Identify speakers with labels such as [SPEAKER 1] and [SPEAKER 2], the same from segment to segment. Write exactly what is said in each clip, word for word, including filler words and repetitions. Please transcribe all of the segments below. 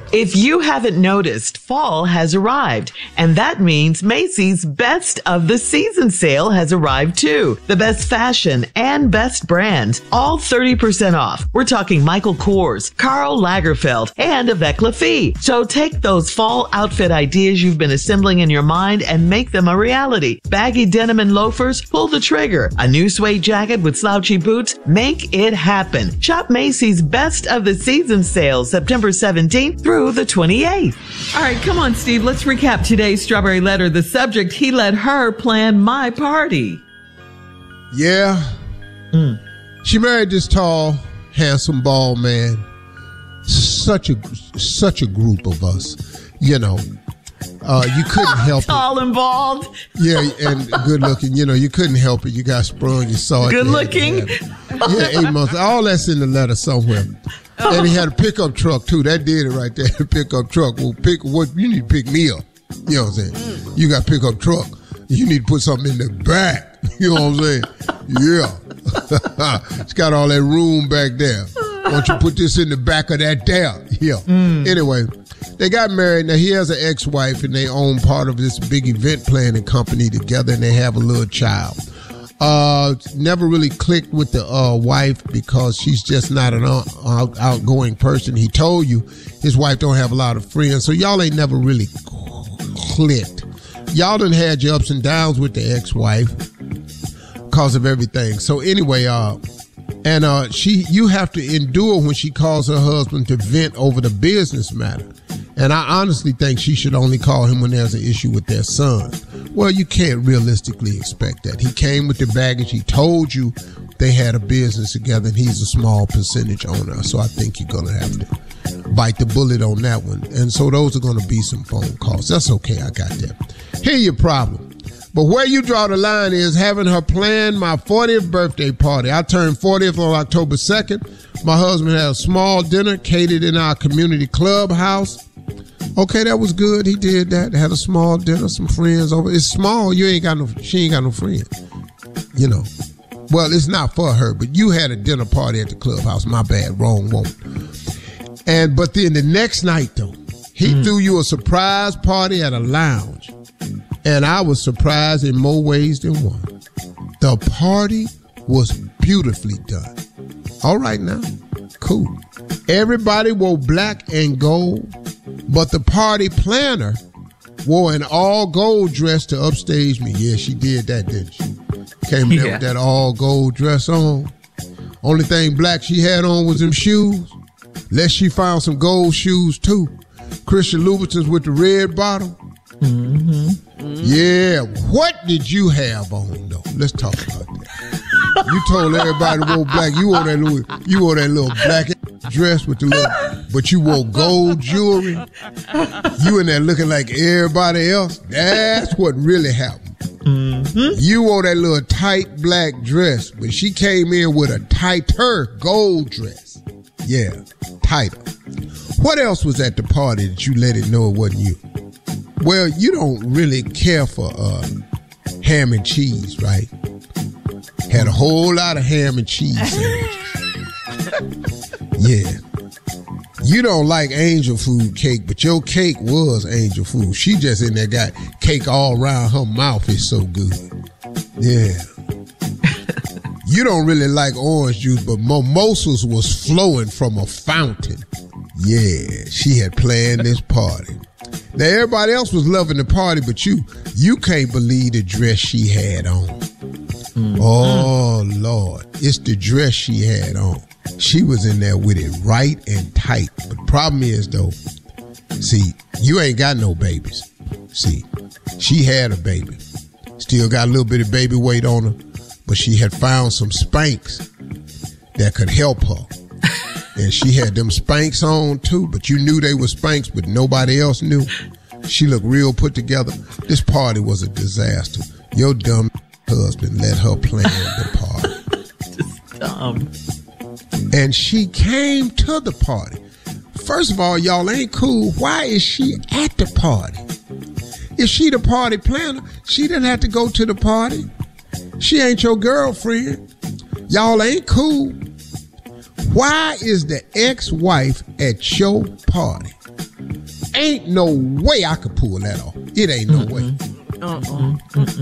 [SPEAKER 1] If you haven't noticed, fall has arrived, and that means Macy's Best of the Season sale has arrived too. The best fashion and best brands, all thirty percent off. We're talking Michael Kors, Karl Lagerfeld, and Avec Lafie. So take those fall outfit ideas you've been assembling in your mind and make them a reality. Baggy denim and loafers, pull the trigger. A new suede jacket with slouchy boots, make it happen. Shop Macy's Best of the Season sale September seventeenth through the twenty-eighth. All right, come on, Steve. Let's recap today's Strawberry Letter. The subject, he let her plan my party.
[SPEAKER 2] Yeah. Mm. She married this tall, handsome, bald man. Such a, such a group of us, you know. Uh, you couldn't help
[SPEAKER 1] tall it. Tall and bald.
[SPEAKER 2] Yeah, and good looking. You know, you couldn't help it. You got sprung, you saw it.
[SPEAKER 1] Good looking.
[SPEAKER 2] Yeah, eight months. All that's in the letter somewhere. Oh. And he had a pickup truck too. That did it right there. The pickup truck. Well, pick what you need to pick me up. You know what I'm saying? Mm. You got a pickup truck. You need to put something in the back. You know what I'm saying? Yeah. It's got all that room back there. Why don't you put this in the back of that there? Yeah. Mm. Anyway, they got married. Now he has an ex-wife, and they own part of this big event planning company together, and they have a little child. Uh, never really clicked with the uh, wife because she's just not an out, out, outgoing person. He told you his wife don't have a lot of friends, so y'all ain't never really clicked. Y'all done had your ups and downs with the ex-wife because of everything. So anyway, uh, and uh, she, you have to endure when she calls her husband to vent over the business matter. And I honestly think she should only call him when there's an issue with their son. Well, you can't realistically expect that. He came with the baggage. He told you they had a business together, and he's a small percentage owner. So I think you're going to have to bite the bullet on that one. And so those are going to be some phone calls. That's okay. I got that. Here's your problem. But where you draw the line is having her plan my fortieth birthday party. I turned fortieth on October second. My husband had a small dinner catered in our community clubhouse. Okay, that was good. He did that. Had a small dinner, some friends over. It's small. You ain't got no. She ain't got no friends. You know. Well, it's not for her, but you had a dinner party at the clubhouse. My bad. Wrong woman. And but then the next night though, he mm. threw you a surprise party at a lounge, and I was surprised in more ways than one. The party was beautifully done. All right now, cool. Everybody wore black and gold. But the party planner wore an all-gold dress to upstage me. Yeah, she did that, didn't she? Came yeah. there with that all-gold dress on. Only thing black she had on was them shoes. Unless she found some gold shoes, too. Christian Louboutins with the red bottom. Mm-hmm. Mm-hmm. Yeah. What did you have on, though? Let's talk about that. You told everybody to wear black. You wore that little, you wore that little black dress with the little, but you wore gold jewelry. You in there looking like everybody else. That's what really happened. Mm-hmm. You wore that little tight black dress, but she came in with a tighter gold dress. Yeah, tighter. What else was at the party that you let it know it wasn't you? Well, you don't really care for uh, ham and cheese, right? Had a whole lot of ham and cheese sandwiches. Yeah. You don't like angel food cake, but your cake was angel food. She just in there got cake all around her mouth. It's so good. Yeah. You don't really like orange juice, but mimosas was flowing from a fountain. Yeah, she had planned this party. Now, everybody else was loving the party, but you, you can't believe the dress she had on. Mm. Oh, Lord. It's the dress she had on. She was in there with it right and tight. But the problem is, though, see, you ain't got no babies. See, she had a baby. Still got a little bit of baby weight on her, but she had found some Spanx that could help her. And she had them Spanx on, too, but you knew they were Spanx, but nobody else knew. She looked real put together. This party was a disaster. Your dumb husband let her plan the party.
[SPEAKER 1] Just dumb.
[SPEAKER 2] And she came to the party. First of all, y'all ain't cool. Why is she at the party? If she the party planner, she didn't have to go to the party. She ain't your girlfriend. Y'all ain't cool. Why is the ex-wife at your party? ain't no way I could pull that off. It ain't no way.
[SPEAKER 3] Uh-uh.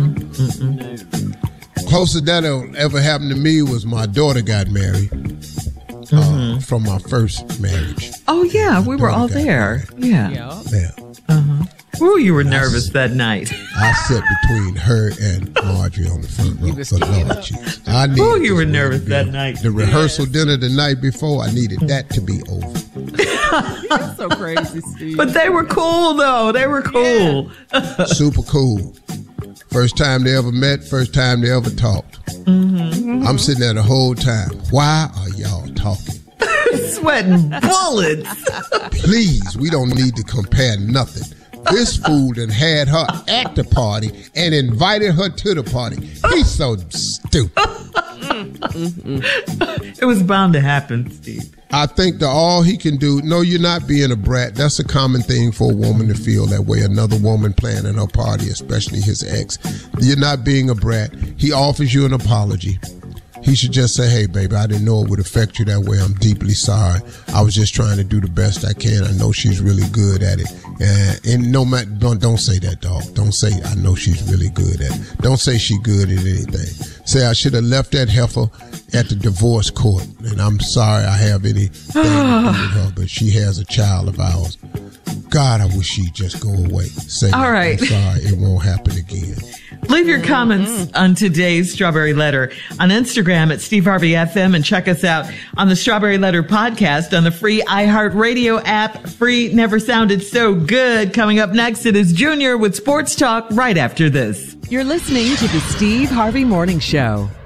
[SPEAKER 2] Closest that'll ever happen to me was my daughter got married uh, mm-hmm. from my first marriage.
[SPEAKER 1] Oh, yeah.
[SPEAKER 2] My
[SPEAKER 1] we were all there.
[SPEAKER 2] Married.
[SPEAKER 1] Yeah.
[SPEAKER 3] Yeah.
[SPEAKER 2] Yeah.
[SPEAKER 1] Uh-huh. Ooh, you were
[SPEAKER 2] and
[SPEAKER 1] nervous
[SPEAKER 2] I,
[SPEAKER 1] that night.
[SPEAKER 2] I sat between her and Marjorie on the front row. But Lord Jesus. I needed
[SPEAKER 1] Oh, you were
[SPEAKER 2] this
[SPEAKER 1] nervous
[SPEAKER 2] to be
[SPEAKER 1] that
[SPEAKER 2] over.
[SPEAKER 1] night.
[SPEAKER 2] The rehearsal yes. dinner the night before, I needed that to be over.
[SPEAKER 3] You're so crazy, Steve.
[SPEAKER 1] But they were cool, though. They were cool.
[SPEAKER 2] Yeah. Super cool. First time they ever met, first time they ever talked.
[SPEAKER 1] Mm-hmm.
[SPEAKER 2] I'm sitting there the whole time. Why are y'all talking?
[SPEAKER 1] Sweating bullets.
[SPEAKER 2] Please, we don't need to compare nothing. This fool done had her at the party and invited her to the party. He's so stupid.
[SPEAKER 1] It was bound to happen, Steve.
[SPEAKER 2] I think that all he can do, no, you're not being a brat. That's a common thing for a woman to feel that way. Another woman planning her party, especially his ex. You're not being a brat. He offers you an apology. He should just say, hey, baby, I didn't know it would affect you that way. I'm deeply sorry. I was just trying to do the best I can. I know she's really good at it. And, and no matter, don't, don't say that, dog. Don't say, I know she's really good at it. Don't say she good at anything. Say, I should have left that heifer at the divorce court. And I'm sorry I have anything to do with her, but she has a child of ours. God, I wish she'd just go away. Say,
[SPEAKER 1] all right.
[SPEAKER 2] I'm sorry, it won't happen again.
[SPEAKER 1] Leave your comments mm-hmm. on today's Strawberry Letter on Instagram at Steve Harvey F M, and check us out on the Strawberry Letter podcast on the free iHeartRadio app. Free never sounded so good. Coming up next, it is Junior with Sports Talk right after this.
[SPEAKER 4] You're listening to the Steve Harvey Morning Show.